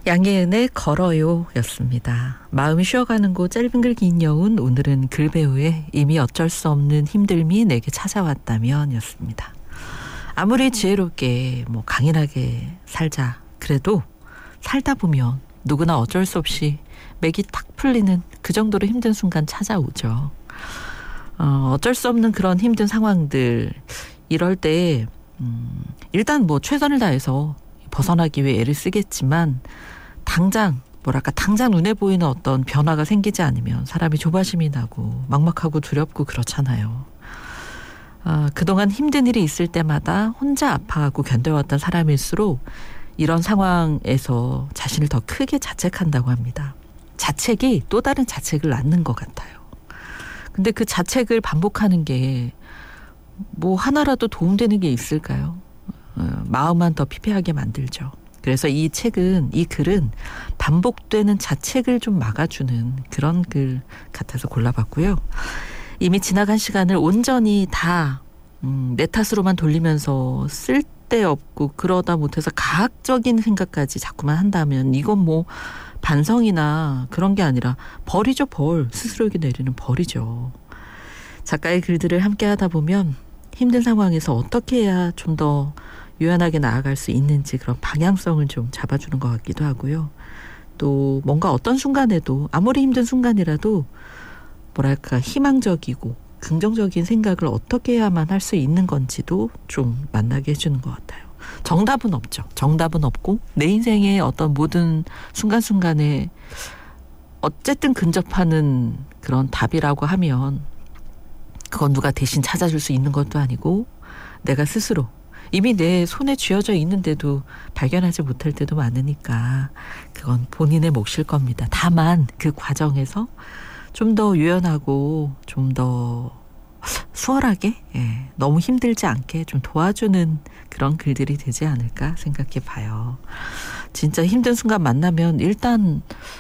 양예은의 걸어요 였습니다. 마음이 쉬어가는 곳 짧은 글 긴 여운, 오늘은 글배우의 이미 어쩔 수 없는 힘듦이 내게 찾아왔다면 였습니다. 아무리 지혜롭게 강인하게 살자 그래도 살다 보면 누구나 어쩔 수 없이 맥이 탁 풀리는 그 정도로 힘든 순간 찾아오죠. 어쩔 수 없는 그런 힘든 상황들, 이럴 때 일단 최선을 다해서 벗어나기 위해 애를 쓰겠지만 당장 눈에 보이는 어떤 변화가 생기지 않으면 사람이 조바심이 나고 막막하고 두렵고 그렇잖아요. 그동안 힘든 일이 있을 때마다 혼자 아파하고 견뎌왔던 사람일수록 이런 상황에서 자신을 더 크게 자책한다고 합니다. 자책이 또 다른 자책을 낳는 것 같아요. 근데 그 자책을 반복하는 게 하나라도 도움되는 게 있을까요? 마음만 더 피폐하게 만들죠. 그래서 이 글은 반복되는 자책을 좀 막아주는 그런 글 같아서 골라봤고요. 이미 지나간 시간을 온전히 다 내 탓으로만 돌리면서 쓸데없고 그러다 못해서 가학적인 생각까지 자꾸만 한다면 이건 반성이나 그런 게 아니라 벌이죠. 스스로에게 내리는 벌이죠. 작가의 글들을 함께 하다 보면 힘든 상황에서 어떻게 해야 좀 더 유연하게 나아갈 수 있는지 그런 방향성을 좀 잡아주는 것 같기도 하고요. 또 뭔가 어떤 순간에도 아무리 힘든 순간이라도 희망적이고 긍정적인 생각을 어떻게 해야만 할 수 있는 건지도 좀 만나게 해주는 것 같아요. 정답은 없죠. 정답은 없고 내 인생의 어떤 모든 순간순간에 어쨌든 근접하는 그런 답이라고 하면 그건 누가 대신 찾아줄 수 있는 것도 아니고 내가 스스로 이미 내 손에 쥐어져 있는데도 발견하지 못할 때도 많으니까 그건 본인의 몫일 겁니다. 다만 그 과정에서 좀 더 유연하고 좀 더 수월하게 너무 힘들지 않게 좀 도와주는 그런 글들이 되지 않을까 생각해 봐요. 진짜 힘든 순간 만나면 일단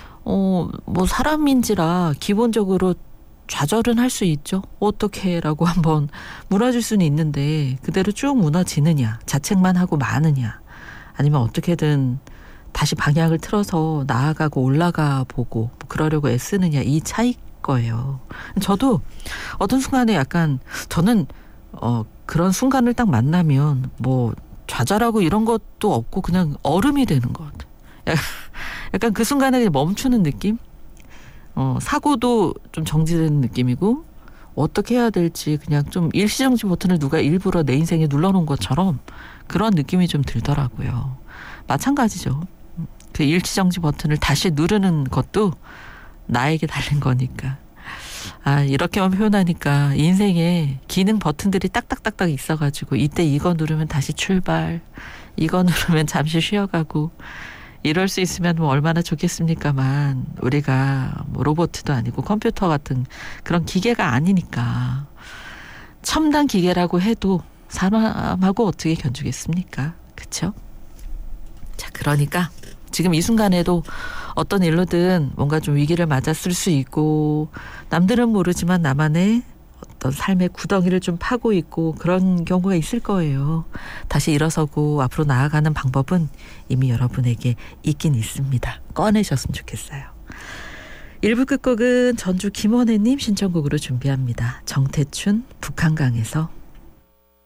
사람인지라 기본적으로 좌절은 할 수 있죠. 어떻게 라고 한번 물어줄 수는 있는데 그대로 쭉 무너지느냐, 자책만 하고 마느냐, 아니면 어떻게든 다시 방향을 틀어서 나아가고 올라가 보고 그러려고 애쓰느냐, 이 차이 거예요. 저도 어떤 순간에 저는 그런 순간을 딱 만나면 좌절하고 이런 것도 없고 그냥 얼음이 되는 것 같아요. 약간 그 순간에 그냥 멈추는 느낌? 사고도 좀 정지되는 느낌이고 어떻게 해야 될지 그냥 좀 일시정지 버튼을 누가 일부러 내 인생에 눌러놓은 것처럼 그런 느낌이 좀 들더라고요. 마찬가지죠. 그 일시정지 버튼을 다시 누르는 것도 나에게 달린 거니까. 이렇게만 표현하니까 인생에 기능 버튼들이 딱딱딱딱 있어가지고 이때 이거 누르면 다시 출발, 이거 누르면 잠시 쉬어가고 이럴 수 있으면 얼마나 좋겠습니까만 우리가 로봇도 아니고 컴퓨터 같은 그런 기계가 아니니까 첨단 기계라고 해도 사람하고 어떻게 견주겠습니까? 그쵸? 자, 그러니까 지금 이 순간에도 어떤 일로든 뭔가 좀 위기를 맞았을 수 있고 남들은 모르지만 나만의 어떤 삶의 구덩이를 좀 파고 있고 그런 경우가 있을 거예요. 다시 일어서고 앞으로 나아가는 방법은 이미 여러분에게 있긴 있습니다. 꺼내셨으면 좋겠어요. 1부 끝곡은 전주 김원혜님 신청곡으로 준비합니다. 정태춘 북한강에서.